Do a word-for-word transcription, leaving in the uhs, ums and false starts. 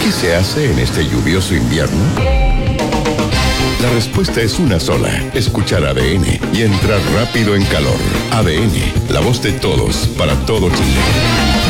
¿Qué se hace en este lluvioso invierno? La respuesta es una sola. Escuchar A D N y entrar rápido en calor. A D N, la voz de todos, para todo Chile.